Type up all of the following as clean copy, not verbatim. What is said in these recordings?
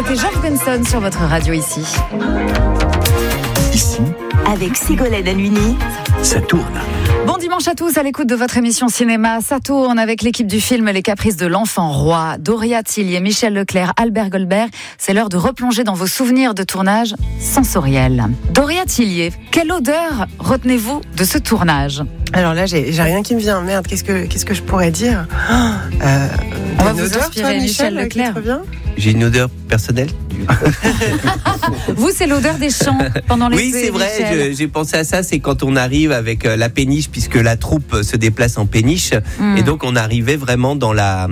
C'était George Benson sur votre radio ici. Ici, avec Ségolène Halluny, ça tourne. Bon dimanche à tous à l'écoute de votre émission cinéma. Ça tourne avec l'équipe du film Les Caprices de l'Enfant Roi. Doria Tillier, Michel Leclerc, Albert Goldberg. C'est l'heure de replonger dans vos souvenirs de tournage sensoriels. Doria Tillier, quelle odeur retenez-vous de ce tournage ? Alors là, j'ai rien qui me vient. Merde, qu'est-ce que je pourrais dire ? On va vous inspirer, Michel Leclerc. J'ai une odeur personnelle. Vous, c'est l'odeur des champs pendant l'été. Oui, c'est vrai, j'ai pensé à ça, c'est quand on arrive avec la péniche, puisque la troupe se déplace en péniche, et donc on arrivait vraiment dans la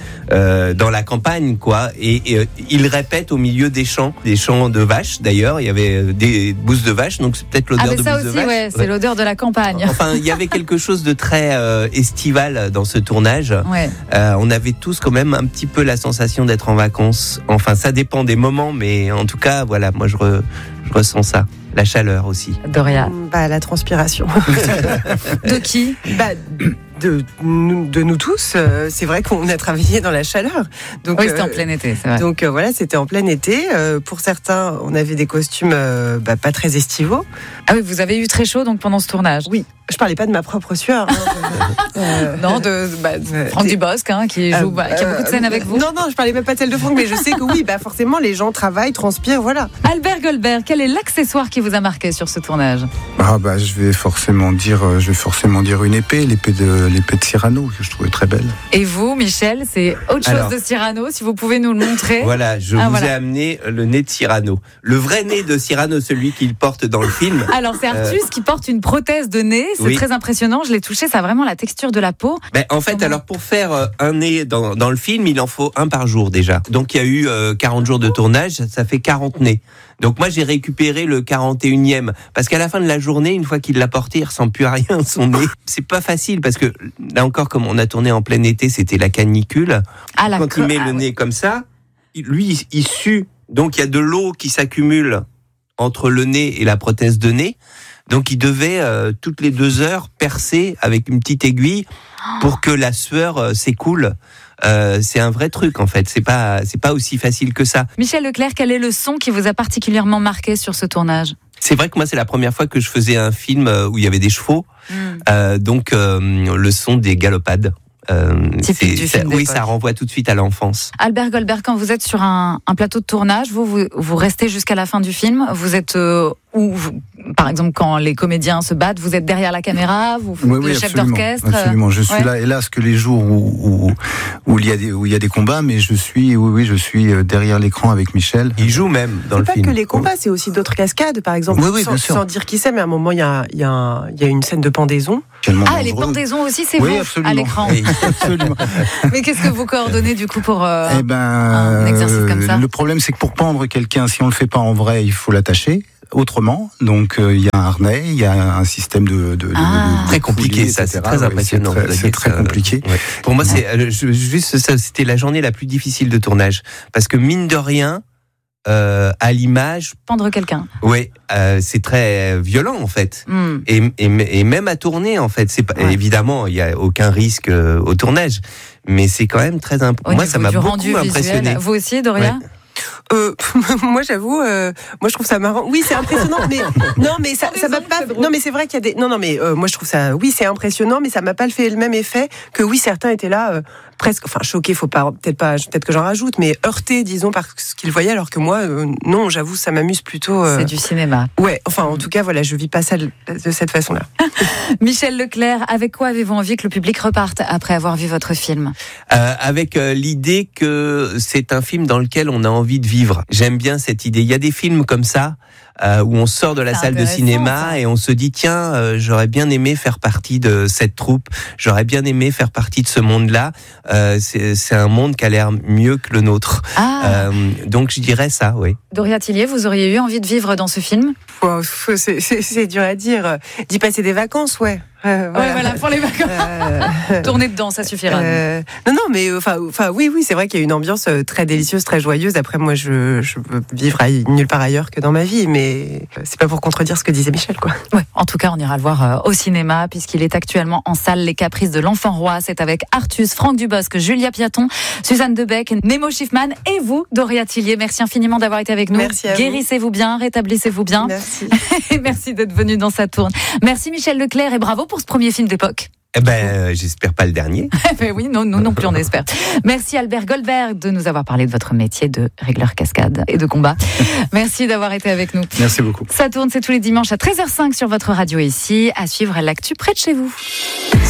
campagne, quoi, et ils répètent au milieu des champs de vaches, d'ailleurs, il y avait des bousses de vaches, donc c'est peut-être l'odeur de bousses de vaches. Ça aussi, ouais, c'est l'odeur de la campagne. Enfin, il y avait quelque chose de très estival dans ce tournage. Ouais. On avait tous quand même un petit peu la sensation d'être en vacances. Enfin, ça dépend des moments, mais en tout cas, voilà, moi je ressens ça. La chaleur aussi. Doria. La transpiration. De qui ? De nous tous. C'est vrai qu'on a travaillé dans la chaleur. Donc, oui, c'était en plein été, c'est vrai. Donc voilà, c'était en plein été. Pour certains, on avait des costumes pas très estivaux. Ah oui, vous avez eu très chaud donc pendant ce tournage. Oui, je parlais pas de ma propre sueur. Non, de Franck Dubosc, qui joue, qui a beaucoup de scènes avec vous. Non, je parlais même pas de celle de Franck, mais je sais que oui, forcément, les gens travaillent, transpirent, voilà. Albert Goldberg, quel est l'accessoire qui vous a marqué sur ce tournage ? Je vais forcément dire une épée, l'épée de Cyrano, que je trouvais très belle. Et vous, Michel, c'est autre chose de Cyrano, si vous pouvez nous le montrer. Voilà, je vous ai amené le nez de Cyrano. Le vrai nez de Cyrano, celui qu'il porte dans le film. Alors, c'est Artus qui porte une prothèse de nez, c'est très impressionnant, je l'ai touché, ça a vraiment la texture de la peau. En fait, alors pour faire un nez dans le film, il en faut un par jour déjà. Donc il y a eu 40 jours de tournage, ça fait 40 nez. Donc moi j'ai récupéré le 41e, parce qu'à la fin de la journée, une fois qu'il l'a porté, il ressemble plus à rien son nez. C'est pas facile, parce que là encore, comme on a tourné en plein été, c'était la canicule. Quand il met le nez comme ça, lui il sue, donc il y a de l'eau qui s'accumule entre le nez et la prothèse de nez. Donc il devait toutes les 2 heures percer avec une petite aiguille pour que la sueur s'écoule. C'est un vrai truc en fait, c'est pas aussi facile que ça. Michel Leclerc, quel est le son qui vous a particulièrement marqué sur ce tournage ? C'est vrai que moi c'est la première fois que je faisais un film où il y avait des chevaux, donc le son des galopades. Typique du film oui, ça renvoie tout de suite à l'enfance. Albert Goldberg, quand vous êtes sur un plateau de tournage, vous restez jusqu'à la fin du film. Vous êtes par exemple, quand les comédiens se battent, vous êtes derrière la caméra, le chef d'orchestre. Absolument, je suis là. Hélas, que les jours où il y a des combats, mais je suis derrière l'écran avec Michel. Il joue même dans le film. C'est pas que les combats, c'est aussi d'autres cascades, par exemple. Sans dire qui c'est, mais à un moment il y a une scène de pendaison. Les pendaisons aussi, c'est vous à l'écran. Oui, absolument. Mais qu'est-ce que vous coordonnez du coup pour un exercice comme ça ? Le problème, c'est que pour pendre quelqu'un, si on le fait pas en vrai, il faut l'attacher autrement. Donc il y a un harnais, il y a un système de très compliqué, ça, c'est très impressionnant. C'est très compliqué. Ouais. Pour moi, c'est juste ça. C'était la journée la plus difficile de tournage, parce que mine de rien, à l'image, pendre quelqu'un. Oui, c'est très violent en fait, et même à tourner en fait. C'est pas évidemment, il y a aucun risque au tournage, mais c'est quand même très important. Moi, ça m'a beaucoup impressionné. Vous aussi, Doria ? Moi j'avoue, moi je trouve ça marrant. Oui, c'est impressionnant, mais non, mais ça m'a pas. Non, mais c'est vrai qu'il y a des. Non, mais moi je trouve ça. Oui, c'est impressionnant, mais ça m'a pas fait le même effet que certains étaient là presque. Enfin, choqués, faut pas. Peut-être que j'en rajoute, mais heurtés, disons, par ce qu'ils voyaient, alors que moi, non, j'avoue, ça m'amuse plutôt. C'est du cinéma. Ouais. Enfin, en tout cas, voilà, je vis pas ça de cette façon-là. Michel Leclerc, avec quoi avez-vous envie que le public reparte après avoir vu votre film ? Avec l'idée que c'est un film dans lequel on a envie de vivre. J'aime bien cette idée. Il y a des films comme ça où on sort de la salle de cinéma et on se dit tiens, j'aurais bien aimé faire partie de cette troupe, j'aurais bien aimé faire partie de ce monde-là. C'est un monde qui a l'air mieux que le nôtre. Donc je dirais ça, oui. Doria Tillier, vous auriez eu envie de vivre dans ce film ? C'est dur à dire. D'y passer des vacances, ouais. voilà, pour les vacances. Tourner dedans, ça suffira. Non, mais oui, c'est vrai qu'il y a une ambiance très délicieuse, très joyeuse. Après, moi, je veux vivre nulle part ailleurs que dans ma vie, mais c'est pas pour contredire ce que disait Michel, quoi. Ouais, en tout cas, on ira le voir au cinéma, puisqu'il est actuellement en salle. Les Caprices de l'Enfant Roi, c'est avec Artus, Franck Dubosc, Julia Piaton, Suzanne Debec, Nemo Schiffman et vous, Doria Tillier. Merci infiniment d'avoir été avec nous. Merci à vous. Guérissez-vous bien, rétablissez-vous bien. Merci. Et merci d'être venu dans Ça tourne. Merci Michel Leclerc et bravo pour ce premier film d'époque. J'espère pas le dernier. Oui, nous non plus, on espère. Merci Albert Goldberg de nous avoir parlé de votre métier de régleur cascade et de combat. Merci d'avoir été avec nous. Merci beaucoup. Ça tourne, c'est tous les dimanches à 13h05 sur votre radio ici. À suivre l'actu près de chez vous.